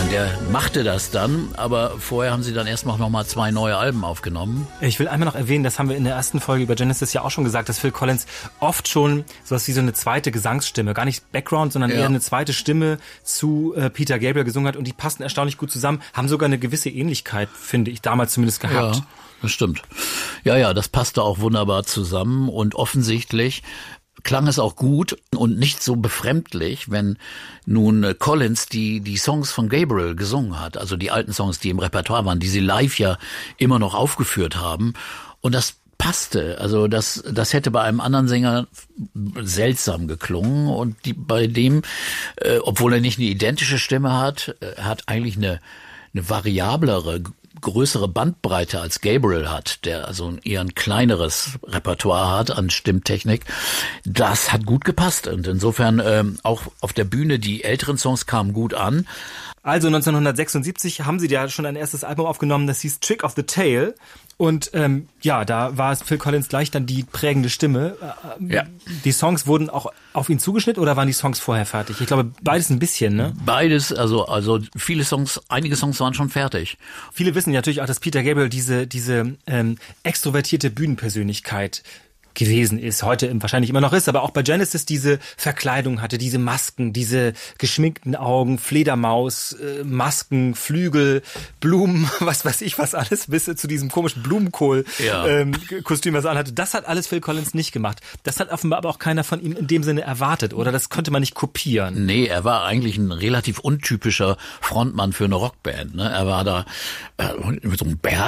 Und der machte das dann, aber vorher haben sie dann erstmal noch mal 2 neue Alben aufgenommen. Ich will einmal noch erwähnen, das haben wir in der ersten Folge über Genesis ja auch schon gesagt, dass Phil Collins oft schon sowas wie so eine zweite Gesangsstimme, gar nicht Background, sondern eher eine zweite Stimme zu Peter Gabriel gesungen hat und die passen erstaunlich gut zusammen, haben sogar eine gewisse Ähnlichkeit, finde ich, damals zumindest gehabt. Ja, das stimmt. Ja, das passte auch wunderbar zusammen und offensichtlich klang es auch gut und nicht so befremdlich, wenn nun Collins die Songs von Gabriel gesungen hat, also die alten Songs, die im Repertoire waren, die sie live ja immer noch aufgeführt haben. Und das passte, also das hätte bei einem anderen Sänger seltsam geklungen und bei dem, obwohl er nicht eine identische Stimme hat eigentlich eine variablere, größere Bandbreite als Gabriel hat, der also eher ein kleineres Repertoire hat an Stimmtechnik. Das hat gut gepasst und insofern auch auf der Bühne, die älteren Songs kamen gut an. Also 1976 haben sie ja schon ein erstes Album aufgenommen, das hieß Trick of the Tail. Und da war es Phil Collins gleich dann die prägende Stimme. Die Songs wurden auch auf ihn zugeschnitten oder waren die Songs vorher fertig? Ich glaube, beides ein bisschen, ne? Beides, also viele Songs, einige Songs waren schon fertig. Viele wissen natürlich auch, dass Peter Gabriel diese extrovertierte Bühnenpersönlichkeit gewesen ist, heute wahrscheinlich immer noch ist, aber auch bei Genesis diese Verkleidung hatte, diese Masken, diese geschminkten Augen, Fledermaus, Masken, Flügel, Blumen, was weiß ich was alles, bis zu diesem komischen Blumenkohl-Kostüm, was er anhatte. Das hat alles Phil Collins nicht gemacht. Das hat offenbar aber auch keiner von ihm in dem Sinne erwartet, oder? Das konnte man nicht kopieren. Nee, er war eigentlich ein relativ untypischer Frontmann für eine Rockband, ne? Er war da so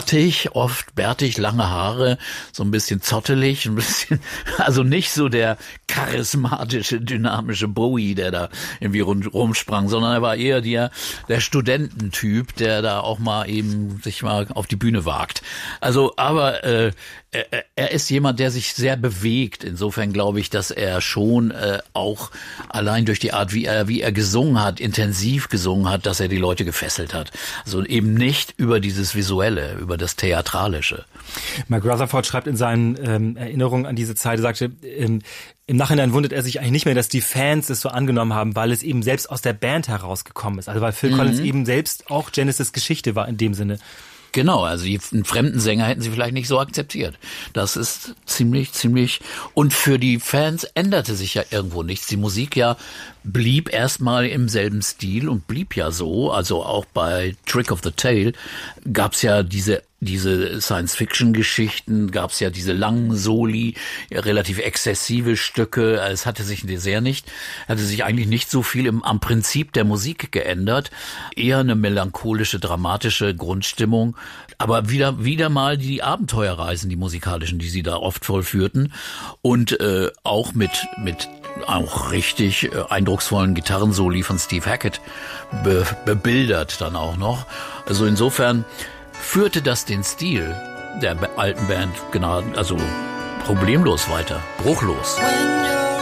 bärtig, lange Haare, so ein bisschen zottelig, ein bisschen, also nicht so der charismatische, dynamische Bowie, der da irgendwie rumsprang, sondern er war eher der Studententyp, der da auch mal eben sich mal auf die Bühne wagt. Also, aber er ist jemand, der sich sehr bewegt. Insofern glaube ich, dass er schon auch allein durch die Art, wie er gesungen hat, intensiv gesungen hat, dass er die Leute gefesselt hat. Also eben nicht über dieses Visuelle, über das Theatralische. Mike Rutherford schreibt in seinen Erinnerungen an diese Zeit, er sagte, im Nachhinein wundert er sich eigentlich nicht mehr, dass die Fans es so angenommen haben, weil es eben selbst aus der Band herausgekommen ist. Also weil Phil Collins eben selbst auch Genesis Geschichte war in dem Sinne. Genau, also einen fremden Sänger hätten sie vielleicht nicht so akzeptiert. Das ist ziemlich, und für die Fans änderte sich ja irgendwo nichts. Die Musik ja blieb erstmal im selben Stil und blieb ja so. Also auch bei Trick of the Tail gab's ja diese Science-Fiction-Geschichten, gab's ja diese langen Soli, relativ exzessive Stücke. Es hatte sich eigentlich nicht so viel am Prinzip der Musik geändert. Eher eine melancholische, dramatische Grundstimmung. Aber wieder mal die Abenteuerreisen, die musikalischen, die sie da oft vollführten. Und auch mit auch richtig eindrucksvollen Gitarrensoli von Steve Hackett bebildert dann auch noch. Also insofern führte das den Stil der alten Band problemlos weiter, bruchlos.